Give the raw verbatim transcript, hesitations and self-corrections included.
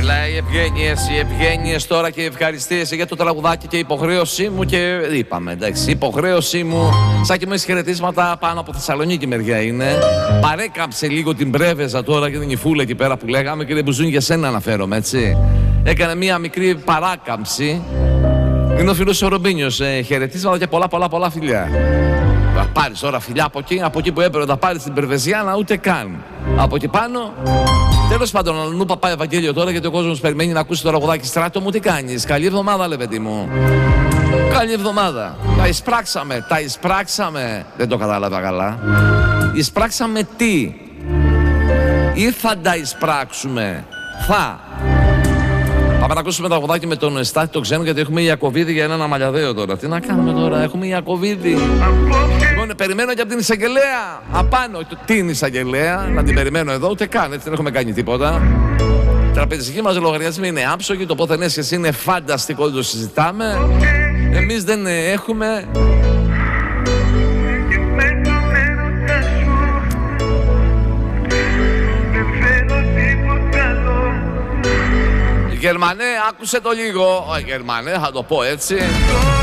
Αλλά οι ευγένειες, οι ευγένειες τώρα και οι ευχαριστίες για το τραγουδάκι και η υποχρέωσή μου και είπαμε, εντάξει, η υποχρέωσή μου, σαν και μέσα χαιρετίσματα πάνω από Θεσσαλονίκη μεριά είναι. Παρέκαμψε λίγο την Πρέβεζα τώρα και την Ιφούλα εκεί πέρα που λέγαμε και δεν μπουζούν για σένα αναφέρομαι, έτσι. Έκανε μία μικρή παράκαμψη. Είναι ο φίλος ο Ρομπίνιος, ε, χαιρετίσματα και πολλά πολλά πολλά φιλιά. Θα πάρεις τώρα φιλιά από εκεί, από εκεί που έπρεπε να τα πάρεις στην Περβεζιάνα, ούτε καν. Από εκεί πάνω. Τέλος πάντων, αλλού παπά Ευαγγέλιο τώρα γιατί ο κόσμος περιμένει να ακούσει το τραγουδάκι. Στράτο μου, τι κάνεις? Καλή εβδομάδα, λε παιδί μου. Καλή εβδομάδα. Τα εισπράξαμε, τα εισπράξαμε. Δεν το κατάλαβα καλά. Εισπράξαμε τι? Ή θα τα εισπράξουμε? Θα. Πάμε να ακούσουμε τραγουδάκι με τον Στάθη το ξένο γιατί έχουμε Ιακωβίδη για έναν αμαλιαδέο τώρα. Τι να κάνουμε τώρα, έχουμε Ιακωβίδη. Λοιπόν, περιμένω και από την εισαγγελέα. Απάνω, τι είναι εισαγγελέα, να την περιμένω εδώ, ούτε καν, έτσι δεν έχουμε κάνει τίποτα. Τραπεζικοί μας λογαριασμοί είναι άψογοι, το πόθεν έσχεση είναι φανταστικό, δεν το συζητάμε. Εμείς δεν έχουμε. Γερμανέ, άκουσε το λίγο. Γερμανέ, θα το πω έτσι.